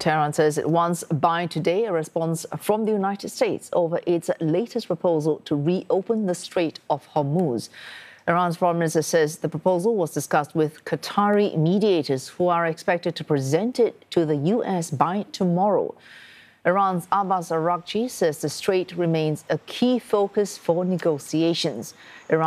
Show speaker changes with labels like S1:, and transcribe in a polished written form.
S1: Tehran says it wants by today a response from the United States over its latest proposal to reopen the Strait of Hormuz. Iran's foreign minister says the proposal was discussed with Qatari mediators who are expected to present it to the U.S. by tomorrow. Iran's Abbas Araghchi says the strait remains a key focus for negotiations.